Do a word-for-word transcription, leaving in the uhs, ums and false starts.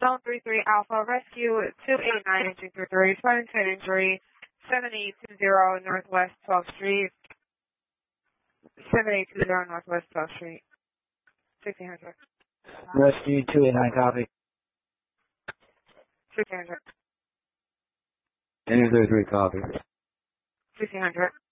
Zone three three Alpha, rescue two eight nine and two three three, responding to an injury, seven eight two zero Northwest twelfth Street, seven eight two zero Northwest twelfth Street, sixteen hundred. Rescue two eight nine, copy. sixteen hundred. Any three three, copy. sixteen hundred.